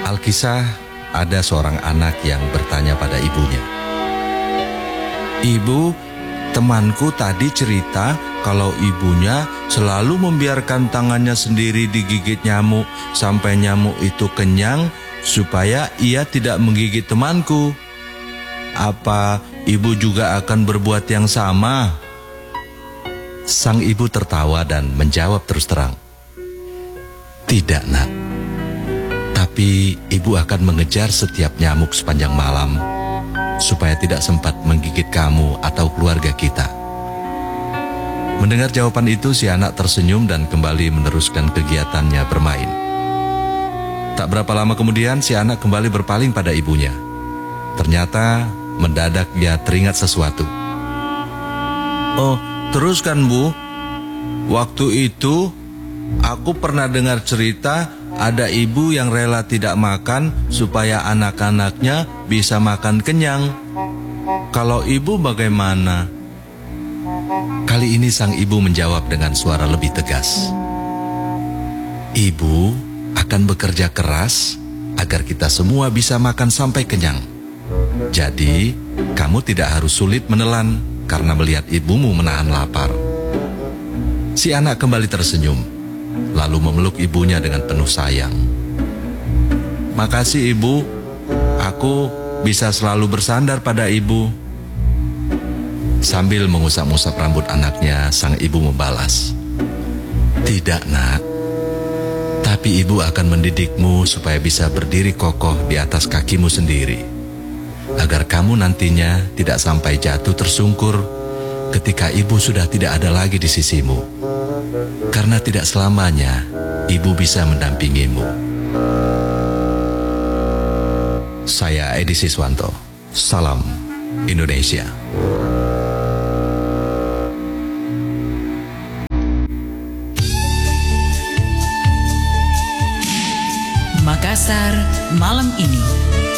Alkisah, ada seorang anak yang bertanya pada ibunya. Ibu, temanku tadi cerita kalau ibunya selalu membiarkan tangannya sendiri digigit nyamuk sampai nyamuk itu kenyang supaya ia tidak menggigit temanku. Apa ibu juga akan berbuat yang sama? Sang ibu tertawa dan menjawab terus terang. Tidak, nak. Tapi ibu akan mengejar setiap nyamuk sepanjang malam supaya tidak sempat menggigit kamu atau keluarga kita. Mendengar jawaban itu, si anak tersenyum dan kembali meneruskan kegiatannya bermain. Tak berapa lama kemudian, si anak kembali berpaling pada ibunya. Ternyata mendadak dia teringat sesuatu. Oh, teruskan, Bu. Waktu itu aku pernah dengar cerita ada ibu yang rela tidak makan supaya anak-anaknya bisa makan kenyang. Kalau ibu bagaimana? Kali ini sang ibu menjawab dengan suara lebih tegas. Ibu akan bekerja keras agar kita semua bisa makan sampai kenyang. Jadi, kamu tidak harus sulit menelan karena melihat ibumu menahan lapar. Si anak kembali tersenyum, lalu memeluk ibunya dengan penuh sayang. Makasih ibu, aku bisa selalu bersandar pada ibu. Sambil mengusap-usap rambut anaknya, sang ibu membalas. Tidak, nak. Tapi ibu akan mendidikmu supaya bisa berdiri kokoh di atas kakimu sendiri. Agar kamu nantinya tidak sampai jatuh tersungkur ketika ibu sudah tidak ada lagi di sisimu. Karena tidak selamanya ibu bisa mendampingimu. Saya Edi Siswanto. Salam Indonesia. Makassar malam ini.